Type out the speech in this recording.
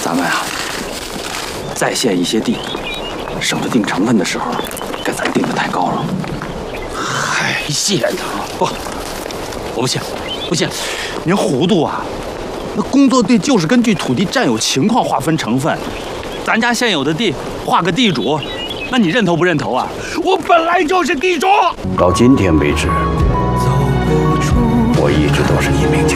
咱们啊，再限一些地，省得定成分的时候给咱定的太高了。 还限呢？不，我不限，不限。您糊涂啊！那工作地就是根据土地占有情况划分成分，咱家现有的地划个地主，那你认头不认头啊？我本来就是地主。 到今天为止，我一直都是一名家。